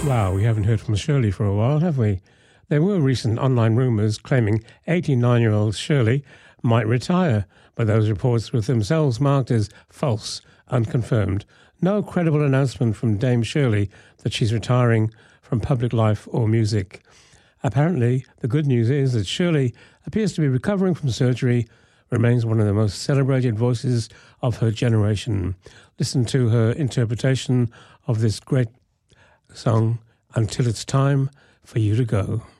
Wow, we haven't heard from Shirley for a while, have we? There were recent online rumours claiming 89-year-old Shirley might retire, but those reports were themselves marked as false, unconfirmed. No credible announcement from Dame Shirley that she's retiring from public life or music. Apparently, the good news is that Shirley appears to be recovering from surgery, remains one of the most celebrated voices of her generation. Listen to her interpretation of this great song, Until It's Time for You to Go.